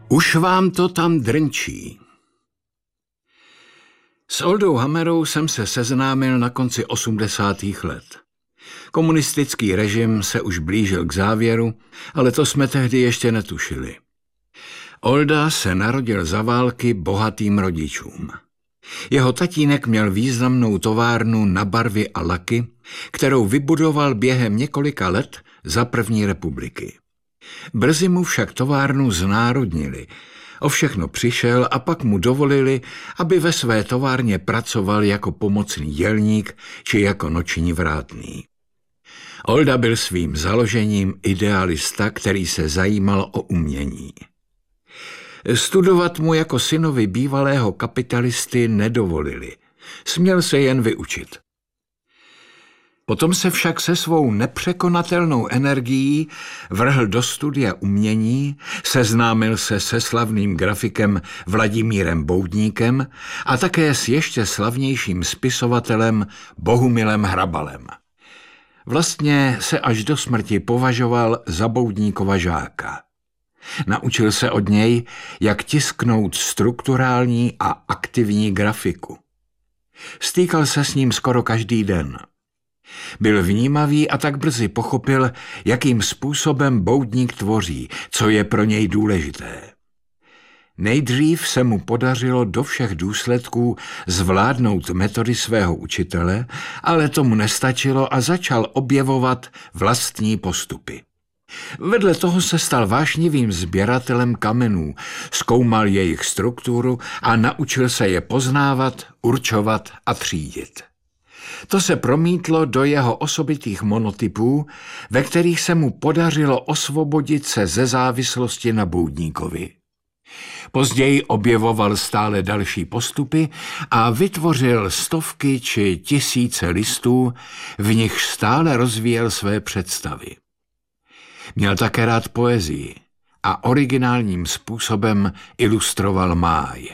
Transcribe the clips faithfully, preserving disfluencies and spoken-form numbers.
Už vám to tam drnčí. S Oldou Hammerou jsem se seznámil na konci osmdesátých let. Komunistický režim se už blížil k závěru, ale to jsme tehdy ještě netušili. Olda se narodil za války bohatým rodičům. Jeho tatínek měl významnou továrnu na barvy a laky, kterou vybudoval během několika let za první republiky. Brzy mu však továrnu znárodnili. O všechno přišel a pak mu dovolili, aby ve své továrně pracoval jako pomocný dělník či jako noční vrátný. Olda byl svým založením idealista, který se zajímal o umění. Studovat mu jako synovi bývalého kapitalisty nedovolili. Směl se jen vyučit. Potom se však se svou nepřekonatelnou energií vrhl do studia umění, seznámil se se slavným grafikem Vladimírem Boudníkem a také s ještě slavnějším spisovatelem Bohumilem Hrabalem. Vlastně se až do smrti považoval za Boudníkova žáka. Naučil se od něj, jak tisknout strukturální a aktivní grafiku. Stýkal se s ním skoro každý den. Byl vnímavý a tak brzy pochopil, jakým způsobem Boudník tvoří, co je pro něj důležité. Nejdřív se mu podařilo do všech důsledků zvládnout metody svého učitele, ale tomu nestačilo a začal objevovat vlastní postupy. Vedle toho se stal vášnivým sběratelem kamenů, zkoumal jejich strukturu a naučil se je poznávat, určovat a třídit. To se promítlo do jeho osobitých monotypů, ve kterých se mu podařilo osvobodit se ze závislosti na Boudníkovi. Později objevoval stále další postupy a vytvořil stovky či tisíce listů, v nich stále rozvíjel své představy. Měl také rád poezii a originálním způsobem ilustroval máj.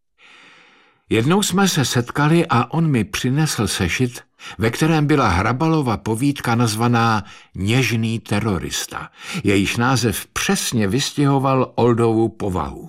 Jednou jsme se setkali a on mi přinesl sešit, ve kterém byla Hrabalova povídka nazvaná Něžný terorista. Jejíž název přesně vystihoval Oldovu povahu.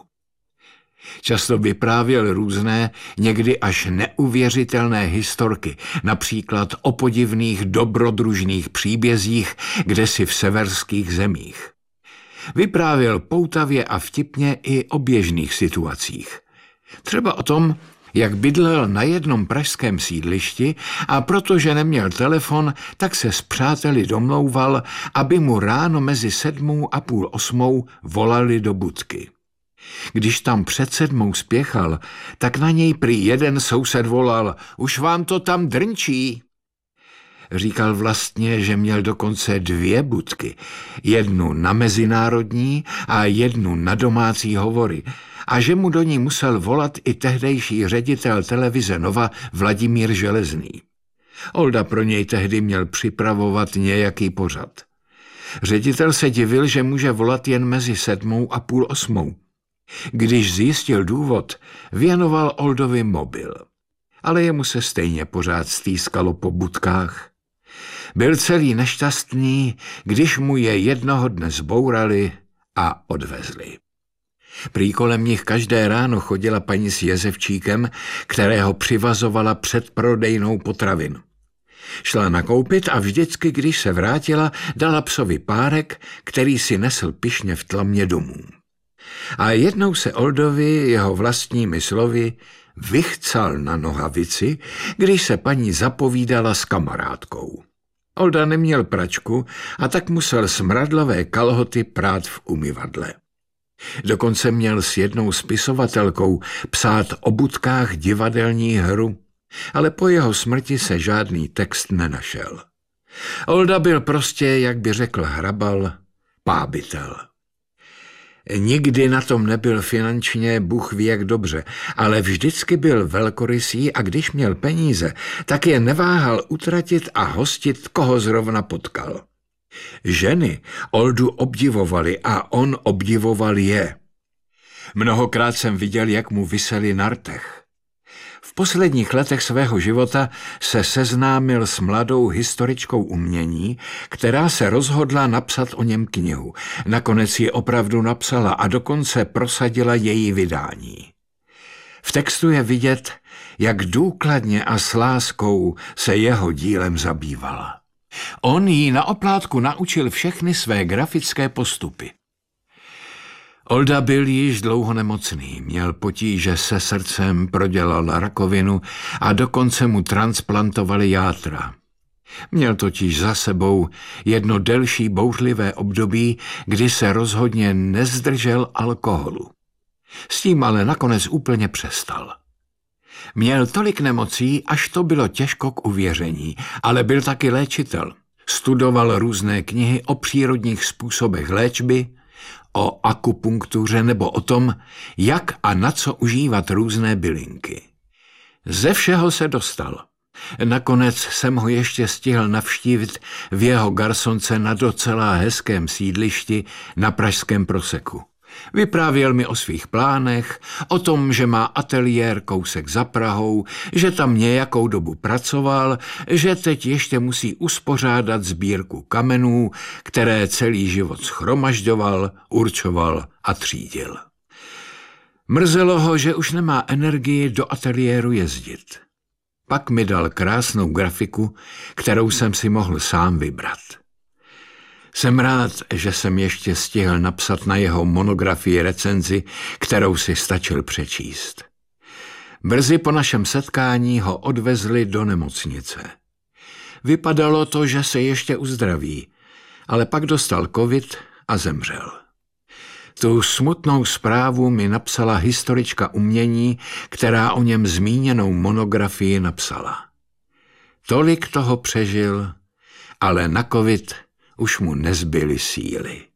Často vyprávěl různé, někdy až neuvěřitelné historky, například o podivných dobrodružných příbězích kdesi v severských zemích. Vyprávěl poutavě a vtipně i o běžných situacích. Třeba o tom, jak bydlel na jednom pražském sídlišti a protože neměl telefon, tak se s přáteli domlouval, aby mu ráno mezi sedmou a půl osmou volali do budky. Když tam před sedmou spěchal, tak na něj prý jeden soused volal: "Už vám to tam drnčí." Říkal vlastně, že měl dokonce dvě budky, jednu na mezinárodní a jednu na domácí hovory, a že mu do ní musel volat i tehdejší ředitel televize Nova Vladimír Železný. Olda pro něj tehdy měl připravovat nějaký pořad. Ředitel se divil, že může volat jen mezi sedmou a půl osmou. Když zjistil důvod, věnoval Oldovi mobil. Ale jemu se stejně pořád stýskalo po budkách. Byl celý nešťastný, když mu je jednoho dne zbourali a odvezli. Prý kolem nich každé ráno chodila paní s jezevčíkem, kterého přivazovala před prodejnou potravin. Šla nakoupit a vždycky, když se vrátila, dala psovi párek, který si nesl pyšně v tlamě domů. A jednou se Oldovi jeho vlastními slovy vychcal na nohavici, když se paní zapovídala s kamarádkou. Olda neměl pračku a tak musel smradlové kalhoty prát v umyvadle. Dokonce měl s jednou spisovatelkou psát o budkách divadelní hru, ale po jeho smrti se žádný text nenašel. Olda byl prostě, jak by řekl Hrabal, pábitel. Nikdy na tom nebyl finančně Bůh ví jak dobře, ale vždycky byl velkorysý a když měl peníze, tak je neváhal utratit a hostit, koho zrovna potkal. Ženy Oldu obdivovali a on obdivoval je. Mnohokrát jsem viděl, jak mu viseli na rtech. V V posledních letech svého života se seznámil s mladou historičkou umění, která se rozhodla napsat o něm knihu. Nakonec ji opravdu napsala a dokonce prosadila její vydání. V textu je vidět, jak důkladně a s láskou se jeho dílem zabývala. On jí na oplátku naučil všechny své grafické postupy. Olda byl již dlouho nemocný, měl potíže se srdcem, prodělal rakovinu a dokonce mu transplantovali játra. Měl totiž za sebou jedno delší bouřlivé období, kdy se rozhodně nezdržel alkoholu. S tím ale nakonec úplně přestal. Měl tolik nemocí, až to bylo těžko k uvěření, ale byl taky léčitel. Studoval různé knihy o přírodních způsobech léčby, o akupunktuře nebo o tom, jak a na co užívat různé bylinky. Ze všeho se dostal. Nakonec jsem ho ještě stihl navštívit v jeho garsonce na docela hezkém sídlišti na pražském Proseku. Vyprávěl mi o svých plánech, o tom, že má ateliér kousek za Prahou, že tam nějakou dobu pracoval, že teď ještě musí uspořádat sbírku kamenů, které celý život shromažďoval, určoval a třídil. Mrzelo ho, že už nemá energii do ateliéru jezdit. Pak mi dal krásnou grafiku, kterou jsem si mohl sám vybrat. Jsem rád, že jsem ještě stihl napsat na jeho monografii recenzi, kterou si stačil přečíst. Brzy po našem setkání ho odvezli do nemocnice. Vypadalo to, že se ještě uzdraví, ale pak dostal covid a zemřel. Tu smutnou zprávu mi napsala historička umění, která o něm zmíněnou monografii napsala. Tolik toho přežil, ale na covid už mu nezbyly síly.